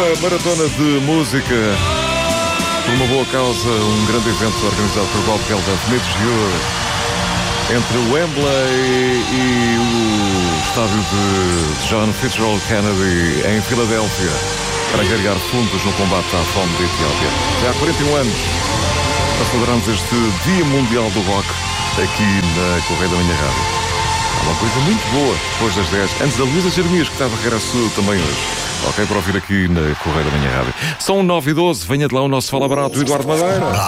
maratona de música por uma boa causa, um grande evento organizado por Bob Geldof, mid-jour, entre o Wembley e o estádio de John Fitzgerald Kennedy em Filadélfia, para agregar fundos no combate à fome da Etiópia. Já há 41 anos celebramos este Dia Mundial do Rock aqui na Correia da Manhã Rádio. Há uma coisa muito boa depois das 10, antes da Luísa Jeremias, que está de regresso também hoje. Ok, para ouvir aqui na Correia da Manhã Rádio. São 9h12, venha de lá o nosso Fala Barato, Eduardo Madeira.